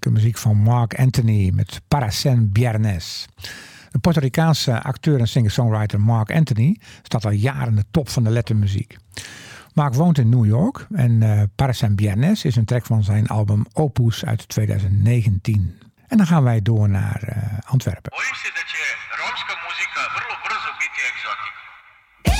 heerlijke muziek van Mark Anthony met Para Sen Viernes. De Puerto Ricaanse acteur en singer-songwriter Mark Anthony staat al jaren in de top van de Latin-muziek. Mark woont in New York en Para Sen Viernes is een track van zijn album Opus uit 2019. En dan gaan wij door naar Antwerpen. Bojim se da će romska muzika vrlo brzo biti egzotika.